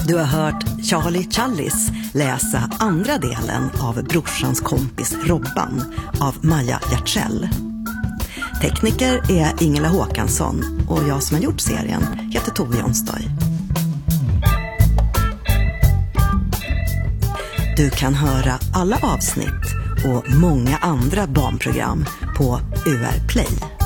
Du har hört Charlie Challis läsa andra delen av Brorsans kompis Robban av Maja Hjärtsell. Tekniker är Ingela Håkansson och jag som har gjort serien heter Tove Jonstoy. Du kan höra alla avsnitt och många andra barnprogram på UR Play.